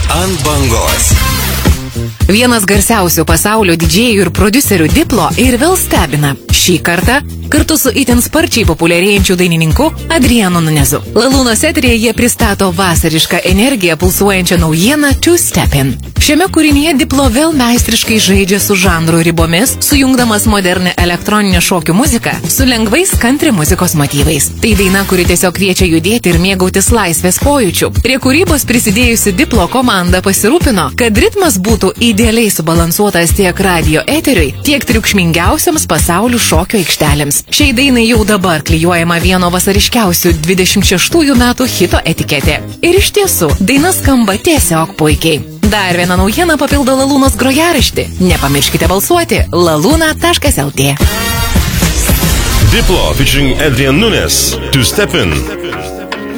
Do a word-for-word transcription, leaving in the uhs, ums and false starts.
ant bangos. Vienas garsiausių pasaulio didžėjų ir prodiuserių Diplo ir vėl stebina. Šį kartą kartu su itin sparčiai populiarėjančiu dainininku Adrianu Nunezu. Lalūnos eteryje jie pristato vasarišką energiją pulsuojančią naujieną Two Stepin. Šiame kūrinyje Diplo vėl meistriškai žaidžia su žanrų ribomis, sujungdamas modernę elektroninę šokių muziką su lengvais country muzikos motyvais. Tai daina, kuri tiesiog kviečia judėti ir mėgautis laisvės pojūčių. Prie kūrybos prisidėjusi Diplo komanda pasirūpino, kad ritmas būtų idealiai subalansuotas tiek radio eteriui, tiek triukšmingiausiams pasaulio šokio aikštelėms. Šiai dainai jau dabar klijuojama vieno vasariškiausių dvidešimt šeštųjų metų hito etiketė. Ir iš tiesų, daina skamba tiesiog puikiai. Dar viena naujiena papildo Lalūnos grojaraštį. Nepamirškite balsuoti laluna taškas lt. Diplo featuring Adrian Nunes, Two Stepin.